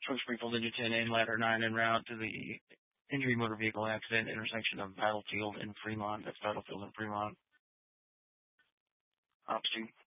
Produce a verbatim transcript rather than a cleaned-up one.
Truck Springfield Engine ten and Ladder nine en route to the injury motor vehicle accident intersection of Battlefield and Fremont. That's Battlefield and Fremont. Ops two.